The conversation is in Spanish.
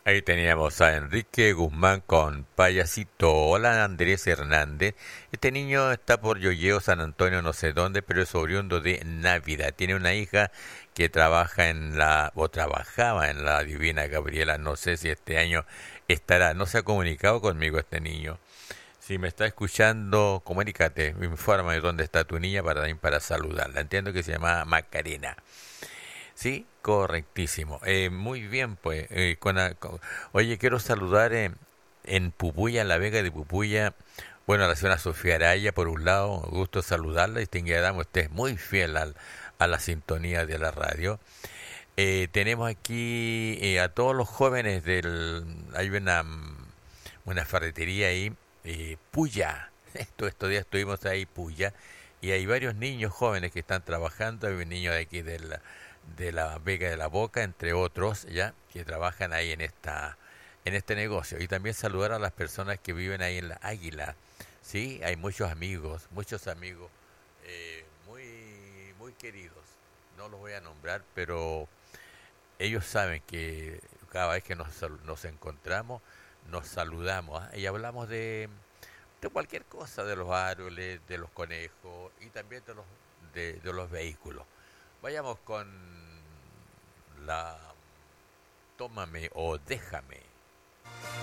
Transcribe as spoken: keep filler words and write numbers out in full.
Ahí teníamos a Enrique Guzmán con Payasito. Hola Andrés Hernández. Este niño está por Yoyeo, San Antonio, no sé dónde, pero es oriundo de Navidad. Tiene una hija que trabaja en la, o trabajaba en la Divina Gabriela. No sé si este año estará. No se ha comunicado conmigo este niño. Si me está escuchando, comunícate, informa de dónde está tu niña para, para saludarla. Entiendo que se llama Macarena. Sí, correctísimo. Eh, muy bien, pues. Eh, con a- con- oye, quiero saludar eh, en Pupuya, en la Vega de Pupuya. Bueno, a la señora Sofía Araya, por un lado, gusto saludarla. Distinguida dama, usted es muy fiel al- a la sintonía de la radio. Eh, tenemos aquí eh, a todos los jóvenes del... Hay una, mm, una ferretería ahí, eh, Puya. Todos estos días estuvimos ahí, Puya. Y hay varios niños jóvenes que están trabajando. Hay un niño de aquí del de la Vega de la Boca, entre otros, ya, que trabajan ahí en esta en este negocio. Y también saludar a las personas que viven ahí en la Águila. Sí, hay muchos amigos, muchos amigos eh, muy muy queridos. No los voy a nombrar, pero ellos saben que cada vez que nos, sal- nos encontramos, nos saludamos, ¿ah? Y hablamos de, de cualquier cosa, de los árboles, de los conejos y también de los, de, de los vehículos. Vayamos con la Tómame o Déjame.